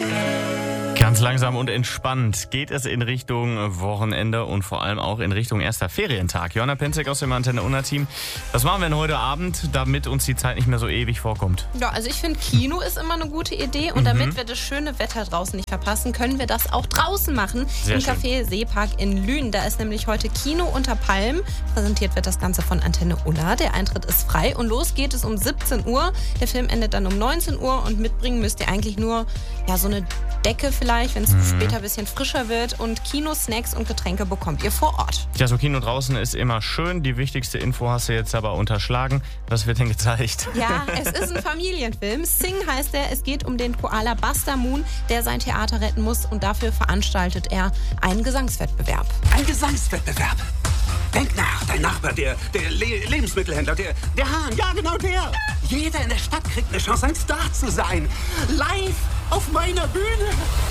Ganz langsam und entspannt geht es in Richtung Wochenende und vor allem auch in Richtung erster Ferientag. Johanna Penzek aus dem Antenne Unna Team. Was machen wir denn heute Abend, damit uns die Zeit nicht mehr so ewig vorkommt? Ja, also ich finde, Kino ist immer eine gute Idee. Und damit wir das schöne Wetter draußen nicht verpassen, können wir das auch draußen machen. Sehr Im schön. Café Seepark in Lünen. Da ist nämlich heute Kino unter Palmen. Präsentiert wird das Ganze von Antenne Unna. Der Eintritt ist frei und los geht es um 17 Uhr. Der Film endet dann um 19 Uhr und mitbringen müsst ihr eigentlich nur so eine Decke vielleicht, wenn es später ein bisschen frischer wird. Und Kino-Snacks und Getränke bekommt ihr vor Ort. Ja, so Kino draußen ist immer schön. Die wichtigste Info hast du jetzt aber unterschlagen. Was wird denn gezeigt? Ja, es ist ein Familienfilm. Sing heißt er. Es geht um den Koala Buster Moon, der sein Theater retten muss. Und dafür veranstaltet er einen Gesangswettbewerb. Ein Gesangswettbewerb. Denk nach, dein Nachbar, der Lebensmittelhändler, der Hahn, ja genau der. Jeder in der Stadt kriegt eine Chance, ein Star zu sein. Live auf meiner Bühne.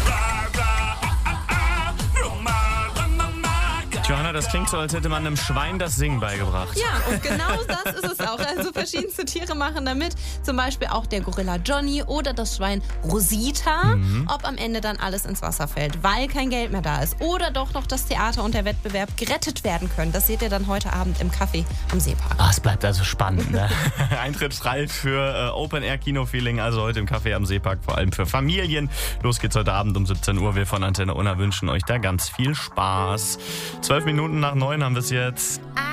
Johanna, das klingt so, als hätte man einem Schwein das Singen beigebracht. Ja, und genau das ist es auch. Also verschiedenste Tiere machen da mit. Zum Beispiel auch der Gorilla Johnny oder das Schwein Rosita. Ob am Ende dann alles ins Wasser fällt, weil kein Geld mehr da ist. Oder doch noch das Theater und der Wettbewerb gerettet werden können. Das seht ihr dann heute Abend im Café am Seepark. Es bleibt also spannend, ne? Eintritt frei für Open-Air-Kino-Feeling, also heute im Café am Seepark, vor allem für Familien. Los geht's heute Abend um 17 Uhr. Wir von Antenne Unna wünschen euch da ganz viel Spaß. 12 Minuten nach 9 haben wir es jetzt.